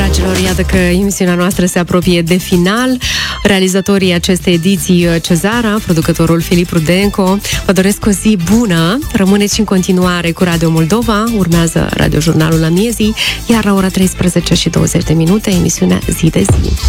dragilor, iată că emisiunea noastră se apropie de final. Realizatorii acestei ediții, Cezara, producătorul Filip Rudenco, vă doresc o zi bună. Rămâneți și în continuare cu Radio Moldova. Urmează radiojurnalul la miezii, iar la ora 13:20, emisiunea Zi de Zi.